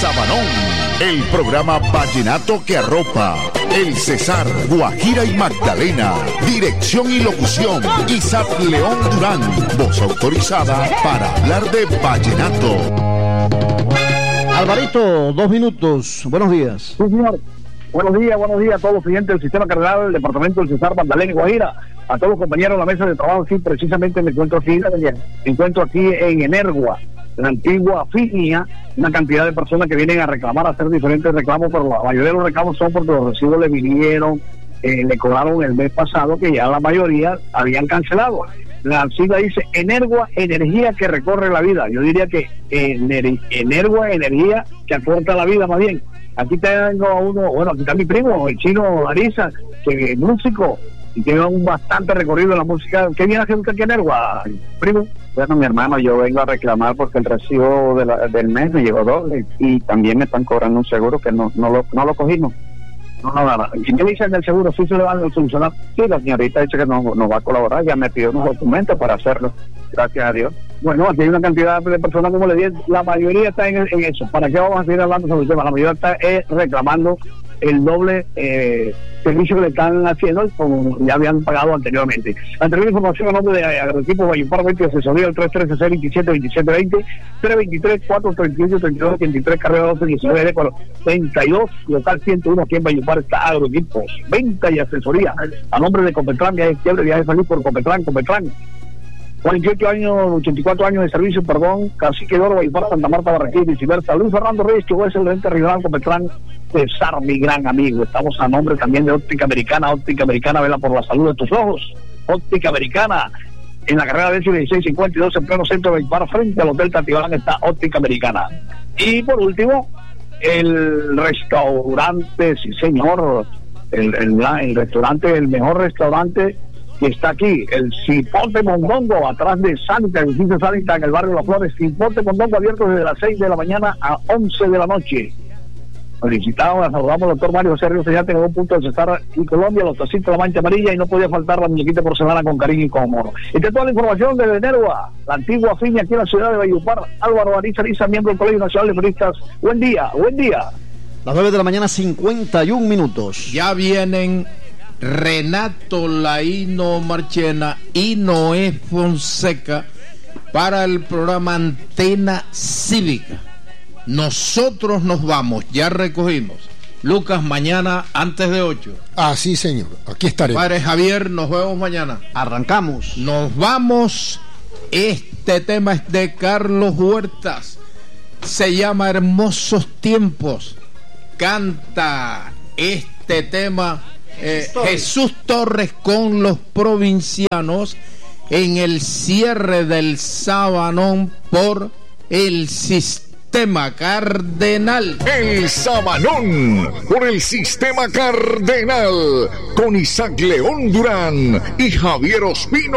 Sabanón, el programa vallenato que arropa El Cesar, Guajira y Magdalena. Dirección y locución, Isaac León Durán. Voz autorizada para hablar de vallenato. Alvarito, 2 minutos. Buenos días. Sí, señor. Buenos días a todos los clientes del sistema cardenal del departamento del Cesar, Magdalena y Guajira. A todos los compañeros de la mesa de trabajo. Sí, precisamente me encuentro aquí en Energua, la antigua Finia, una cantidad de personas que vienen a reclamar, a hacer diferentes reclamos, pero la mayoría de los reclamos son porque los recibos le vinieron, le cobraron el mes pasado, que ya la mayoría habían cancelado. La sigla dice Energua, energía que recorre la vida. Yo diría que Energua, energía que acorta la vida, más bien. Aquí tengo a uno, bueno, aquí está mi primo, el chino Ariza, que es músico y tiene un bastante recorrido en la música. ¿Qué viene a hacer usted aquí en Energua, primo? Bueno, mi hermano, yo vengo a reclamar porque el recibo del mes me llegó doble y también me están cobrando un seguro que no lo cogimos. No, nada. ¿Y qué dicen del seguro? ¿Sí se le van a solucionar? Sí, la señorita ha dicho que nos va a colaborar, ya me pidió unos documentos para hacerlo, gracias a Dios. Bueno, aquí hay una cantidad de personas, como le dije, la mayoría está en eso. ¿Para qué vamos a seguir hablando sobre el tema? La mayoría está reclamando el doble servicio que le están haciendo, como ya habían pagado anteriormente. Anterior información a nombre de Agroequipo Vallepar 20 Asesoría, el 313-627-2720, 323-438-3283, carrera 1219 de 32, local 101, aquí en Vallepar está Agroequipos, venta y asesoría. A nombre de Copetlán, viaje feliz por Copetlán. 48 años, 84 años de servicio, Cacique de Oro, Vallepar, Santa Marta, Barranquilla y viceversa. Luis Fernando Reyes, que es el gerente regional Copetlán, Cesar, mi gran amigo. Estamos a nombre también de Óptica Americana. Óptica Americana, vela por la salud de tus ojos. Óptica Americana, en la carrera de 1652, en pleno centro de Vallepar, frente al Hotel Tatibán, está Óptica Americana. Y por último, el restaurante, sí señor, el restaurante, el mejor restaurante que está aquí, el Cipote Mondongo, atrás de Santa, el edificio Santa, en el barrio Las Flores. Cipote Mondongo, abierto desde las 6 de la mañana a 11 de la noche. Felicitamos, saludamos al doctor Mario José Ríos Sellante, en un punto de Cesar y Colombia, los tacitos de la mancha amarilla, y no podía faltar la muñequita porcelana con cariño y con amor. Esta es toda la información de Energua, la antigua Finia, aquí en la ciudad de Valledupar. Álvaro Ariza, miembro del Colegio Nacional de Periodistas. Buen día. Las 9 de la mañana, 51 minutos. Ya vienen Renato Laíno Marchena y Noé Fonseca para el programa Antena Cívica. Nosotros nos vamos, ya recogimos. Lucas, mañana antes de 8. Ah, sí, señor, aquí estaremos. Padre Javier, nos vemos mañana. Arrancamos. Nos vamos. Este tema es de Carlos Huertas. Se llama Hermosos Tiempos. Canta este tema Jesús Torres con los provincianos en el cierre del Sabanón por el Sistema Cardenal. El Sabanón por el Sistema Cardenal con Isaac León Durán y Javier Ospino.